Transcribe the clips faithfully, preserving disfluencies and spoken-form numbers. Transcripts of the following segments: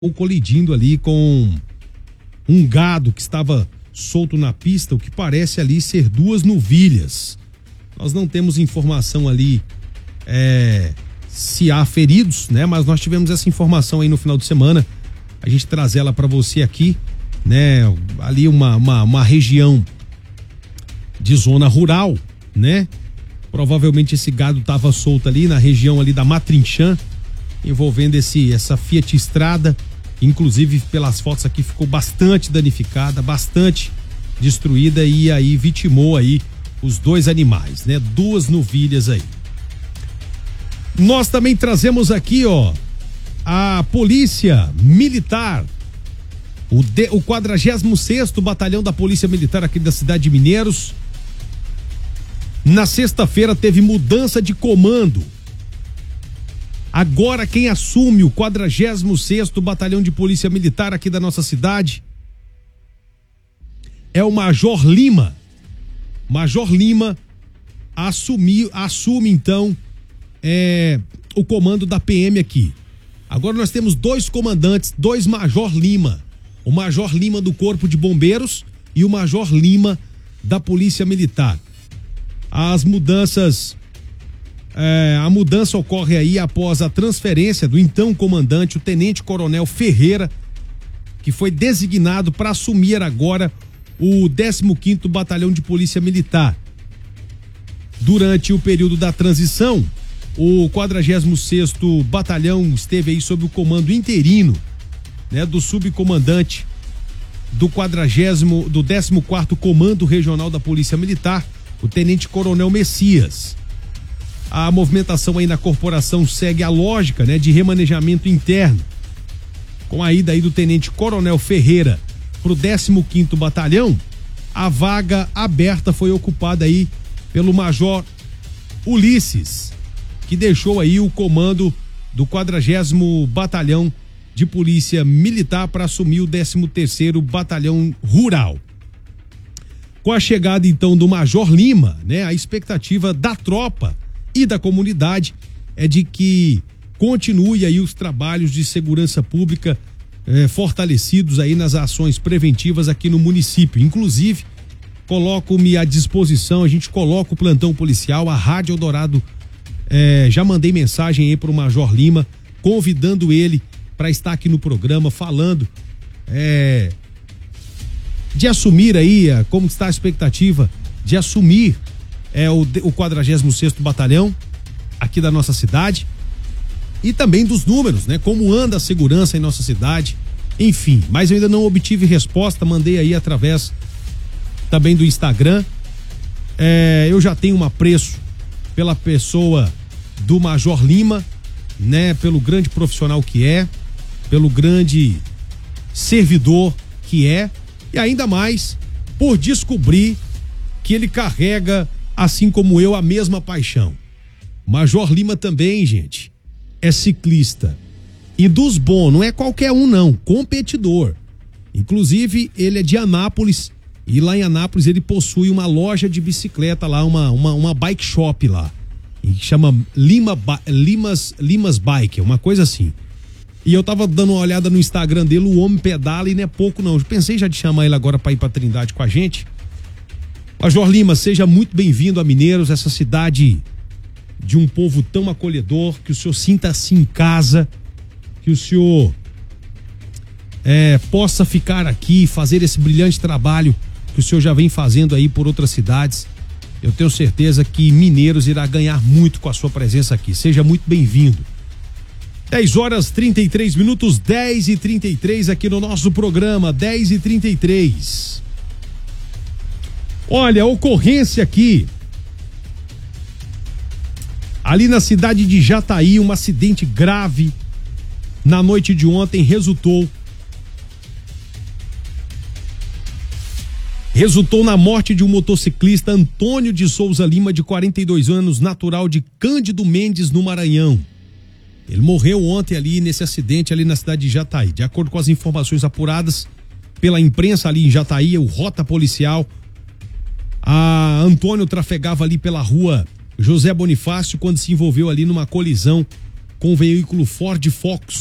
ou colidindo ali com um gado que estava solto na pista, o que parece ali ser duas novilhas. Nós não temos informação ali é, se há feridos, né? Mas nós tivemos essa informação aí no final de semana. A gente traz ela para você aqui, né? Ali uma, uma, uma região de zona rural, né? Provavelmente esse gado estava solto ali na região ali da Matrinchã, envolvendo esse, essa Fiat Strada. Inclusive, pelas fotos aqui, ficou bastante danificada, bastante destruída e aí vitimou aí os dois animais, né? Duas novilhas aí. Nós também trazemos aqui, ó, a Polícia Militar, o, de, o quadragésimo sexto Batalhão da Polícia Militar aqui da cidade de Mineiros. Na sexta-feira teve mudança de comando. Agora quem assume o quadragésimo sexto Batalhão de Polícia Militar aqui da nossa cidade é o Major Lima. Major Lima assumi, assume então é, o comando da P M aqui. Agora nós temos dois comandantes, dois Major Lima. O Major Lima do Corpo de Bombeiros e o Major Lima da Polícia Militar. As mudanças... É, a mudança ocorre aí após a transferência do então comandante, o Tenente Coronel Ferreira, que foi designado para assumir agora o décimo quinto Batalhão de Polícia Militar. Durante o período da transição, o quadragésimo sexto Batalhão esteve aí sob o comando interino, né, do subcomandante do quadragésimo, do décimo quarto Comando Regional da Polícia Militar, o Tenente Coronel Messias. A movimentação aí na corporação segue a lógica, né, de remanejamento interno. Com a ida aí do Tenente Coronel Ferreira pro décimo quinto Batalhão, a vaga aberta foi ocupada aí pelo Major Ulisses, que deixou aí o comando do quadragésimo Batalhão de Polícia Militar para assumir o décimo terceiro Batalhão Rural. Com a chegada então do Major Lima, né, a expectativa da tropa e da comunidade é de que continue aí os trabalhos de segurança pública eh, fortalecidos aí nas ações preventivas aqui no município. Inclusive, coloco-me à disposição, a gente coloca o plantão policial, a Rádio Eldorado, eh, já mandei mensagem aí para o Major Lima, convidando ele para estar aqui no programa, falando eh, de assumir aí, como está a expectativa de assumir é o, o quadragésimo sexto Batalhão aqui da nossa cidade e também dos números, né? Como anda a segurança em nossa cidade, enfim, mas eu ainda não obtive resposta, mandei aí através também do Instagram. É, eu já tenho um apreço pela pessoa do Major Lima, né? Pelo grande profissional que é, pelo grande servidor que é e ainda mais por descobrir que ele carrega, assim como eu, a mesma paixão. Major Lima também, gente, é ciclista. E dos bons, não é qualquer um não, competidor. Inclusive, ele é de Anápolis e lá em Anápolis ele possui uma loja de bicicleta lá, uma, uma, uma bike shop lá. Que chama Lima, Limas, Limas Bike, uma coisa assim. E eu tava dando uma olhada no Instagram dele, o homem pedala e não é pouco não. Eu pensei já de chamar ele agora para ir pra Trindade com a gente. Major Lima, seja muito bem-vindo a Mineiros, essa cidade de um povo tão acolhedor, que o senhor sinta-se em casa, que o senhor é, possa ficar aqui, fazer esse brilhante trabalho que o senhor já vem fazendo aí por outras cidades. Eu tenho certeza que Mineiros irá ganhar muito com a sua presença aqui. Seja muito bem-vindo. dez horas trinta e três minutos, dez e trinta e três aqui no nosso programa, dez e trinta e três. Olha, ocorrência aqui, ali na cidade de Jataí, um acidente grave na noite de ontem resultou, resultou na morte de um motociclista, Antônio de Souza Lima, de quarenta e dois anos, natural de Cândido Mendes, no Maranhão. Ele morreu ontem ali nesse acidente ali na cidade de Jataí. De acordo com as informações apuradas pela imprensa ali em Jataí, o rota policial, a Antônio trafegava ali pela rua José Bonifácio quando se envolveu ali numa colisão com um veículo Ford Focus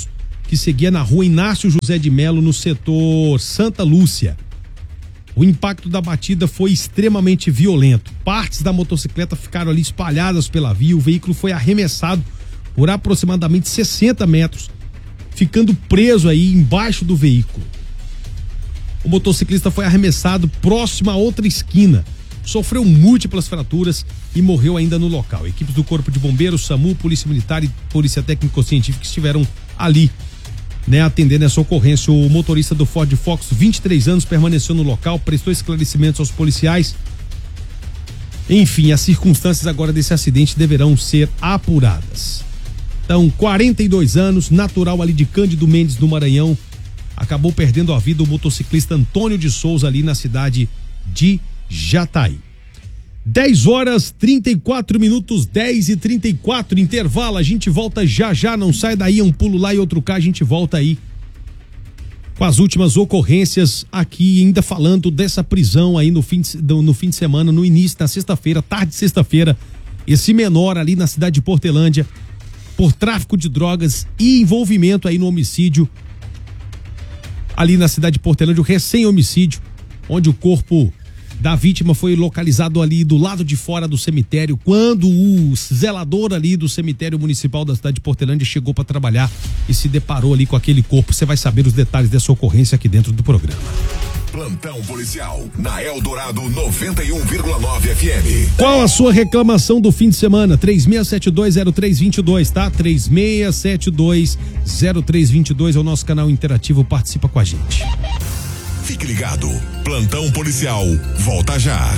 que seguia na rua Inácio José de Melo, no setor Santa Lúcia. O impacto da batida foi extremamente violento. Partes da motocicleta ficaram ali espalhadas pela via. O veículo foi arremessado por aproximadamente sessenta metros, ficando preso aí embaixo do veículo. O motociclista foi arremessado próximo a outra esquina, sofreu múltiplas fraturas e morreu ainda no local. Equipes do Corpo de Bombeiros, SAMU, Polícia Militar e Polícia Técnico-Científica estiveram ali, né, atendendo essa ocorrência. O motorista do Ford Focus, vinte e três anos, permaneceu no local, prestou esclarecimentos aos policiais. Enfim, as circunstâncias agora desse acidente deverão ser apuradas. Então, quarenta e dois anos, natural ali de Cândido Mendes, do Maranhão, acabou perdendo a vida o motociclista Antônio de Souza, ali na cidade de Jataí. dez horas trinta e quatro minutos, dez e trinta e quatro, intervalo, a gente volta já já, não sai daí, um pulo lá e outro cá, a gente volta aí com as últimas ocorrências aqui, ainda falando dessa prisão aí no fim de, no fim de semana, no início da sexta-feira, tarde de sexta-feira, esse menor ali na cidade de Portelândia, por tráfico de drogas e envolvimento aí no homicídio, ali na cidade de Portelândia, o recém-homicídio, onde o corpo da vítima foi localizado ali do lado de fora do cemitério, quando o zelador ali do cemitério municipal da cidade de Portelândia chegou para trabalhar e se deparou ali com aquele corpo. Você vai saber os detalhes dessa ocorrência aqui dentro do programa. Plantão policial na Eldorado noventa e um vírgula nove F M. Qual a sua reclamação do fim de semana? três seis sete dois zero três dois dois, tá? três seis sete dois zero três dois dois é o nosso canal interativo, participa com a gente. Fique ligado, Plantão policial volta já.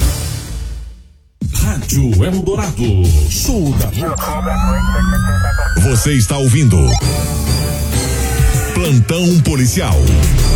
Rádio Eldorado, show da Você está ouvindo Plantão policial.